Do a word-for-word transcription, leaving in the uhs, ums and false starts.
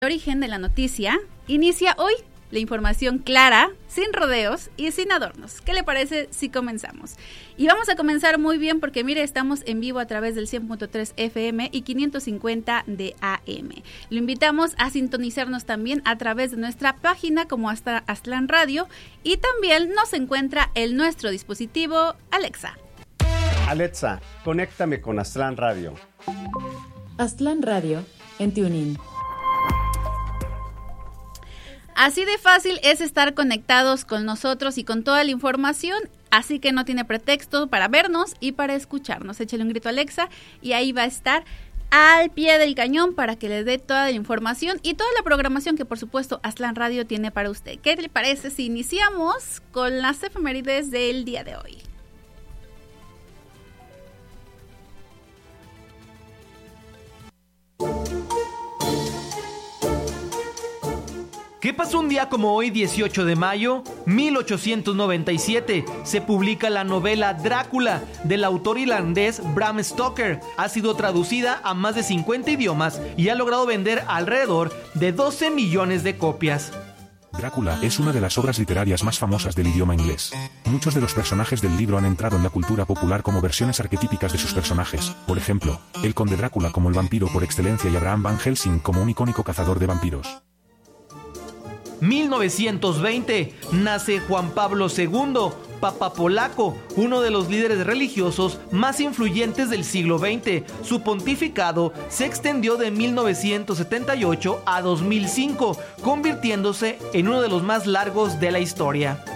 Origen de la noticia, inicia hoy la información clara, sin rodeos y sin adornos. ¿Qué le parece si comenzamos? Y vamos a comenzar muy bien porque mire, estamos en vivo a través del cien punto tres F M y quinientos cincuenta de A M. Lo invitamos a sintonizarnos también a través de nuestra página como hasta Aztlán Radio y también nos encuentra en nuestro dispositivo Alexa. Alexa, conéctame con Aztlán Radio. Aztlán Radio en TuneIn. Así de fácil es estar conectados con nosotros y con toda la información, así que no tiene pretexto para vernos y para escucharnos. Échale un grito a Alexa y ahí va a estar al pie del cañón para que le dé toda la información y toda la programación que por supuesto Aztlán Radio tiene para usted. ¿Qué le parece si iniciamos con las efemérides del día de hoy? ¿Qué pasó un día como hoy, dieciocho de mayo? mil ochocientos noventa y siete, se publica la novela Drácula, del autor irlandés Bram Stoker. Ha sido traducida a más de cincuenta idiomas y ha logrado vender alrededor de doce millones de copias. Drácula es una de las obras literarias más famosas del idioma inglés. Muchos de los personajes del libro han entrado en la cultura popular como versiones arquetípicas de sus personajes. Por ejemplo, el conde Drácula como el vampiro por excelencia y Abraham Van Helsing como un icónico cazador de vampiros. mil novecientos veinte, nace Juan Pablo segundo, Papa polaco, uno de los líderes religiosos más influyentes del siglo veinte. Su pontificado se extendió de mil novecientos setenta y ocho a dos mil cinco, convirtiéndose en uno de los más largos de la historia.